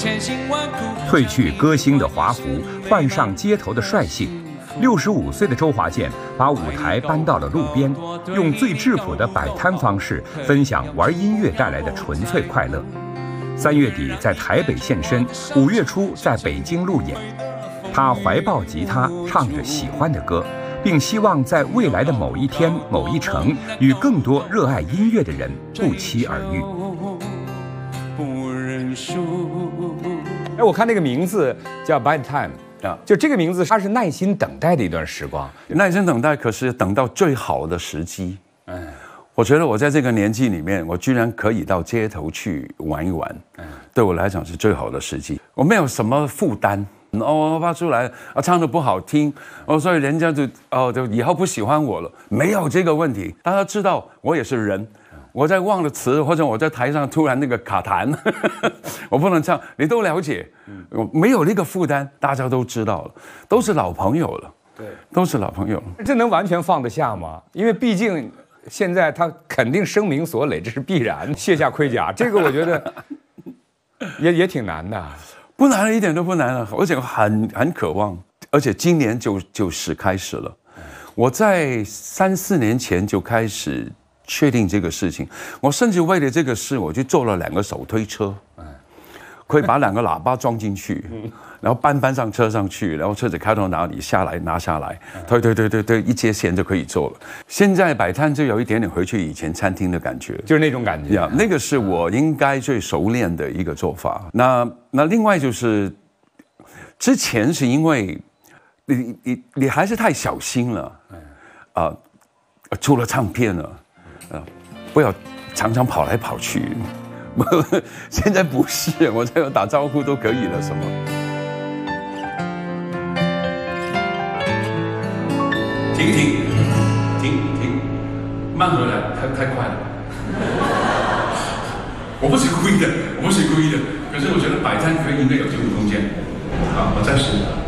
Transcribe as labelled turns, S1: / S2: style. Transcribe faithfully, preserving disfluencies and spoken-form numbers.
S1: 褪去歌星的华服，换上街头的率性。六十五岁的周华健把舞台搬到了路边，用最质朴的摆摊方式分享玩音乐带来的纯粹快乐。三月底在台北现身，五月初在北京路演。他怀抱吉他，唱着喜欢的歌，并希望在未来的某一天、某一程，与更多热爱音乐的人不期而遇。哎，我看那个名字叫 By the Time。啊，就这个名字，它是耐心等待的一段时光，
S2: 耐心等待，可是等到最好的时机。嗯，我觉得我在这个年纪里面，我居然可以到街头去玩一玩，嗯，对我来讲是最好的时机。我没有什么负担，哦，发出来啊，唱得不好听，哦，所以人家就哦，就以后不喜欢我了，没有这个问题。大家知道我也是人。我在忘了词，或者我在台上突然那个卡痰，我不能唱，你都了解，我没有那个负担，大家都知道了，都是老朋友了，对，都是老朋友。
S1: 这能完全放得下吗？因为毕竟现在他肯定声名所累，这是必然，卸下盔甲，这个我觉得也也挺难的。
S2: 不难了，一点都不难了，而且很很渴望，而且今年就就是开始了。我在三四年前就开始确定这个事情，我甚至为了这个事，我去做了两个手推车，可以把两个喇叭装进去，然后搬搬上车上去，然后车子开到哪里下来拿下来，推推推推推，一接线就可以做了。现在摆摊就有一点点回去以前餐厅的感觉，
S1: 就是那种感觉
S2: 呀，那个是我应该最熟练的一个做法。那那另外就是，之前是因为你你你还是太小心了，啊，出了唱片了。呃，不要常常跑来跑去。现在不是，我这样打招呼都可以了，什么？停一停，停停，慢回来，太太快了。我不是故意的，我不是故意的，可是我觉得摆摊可以应该有进步空间。好，我再试。